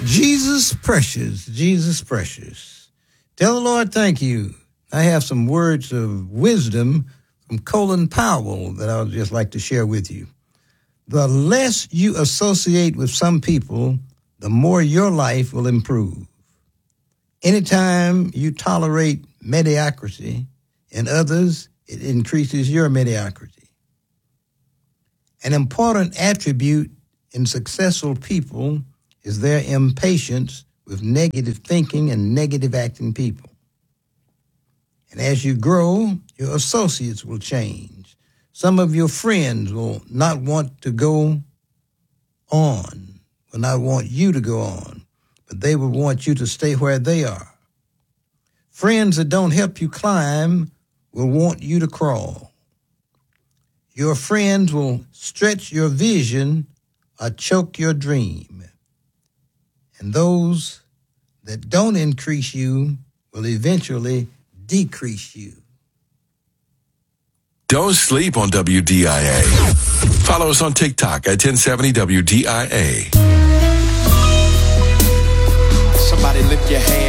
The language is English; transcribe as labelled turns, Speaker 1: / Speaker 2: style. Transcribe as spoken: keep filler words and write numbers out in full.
Speaker 1: Jesus precious, Jesus precious. Tell the Lord thank you. I have some words of wisdom from Colin Powell that I would just like to share with you. The less you associate with some people, the more your life will improve. Anytime you tolerate mediocrity in others, it increases your mediocrity. An important attribute in successful people is their impatience with negative thinking and negative acting people. And as you grow, your associates will change. Some of your friends will not want to go on, will not want you to go on, but they will want you to stay where they are. Friends that don't help you climb will want you to crawl. Your friends will stretch your vision or choke your dream. And those that don't increase you will eventually decrease you.
Speaker 2: Don't sleep on W D I A. Follow us on TikTok at ten seventy W D I A.
Speaker 3: Somebody lift your hand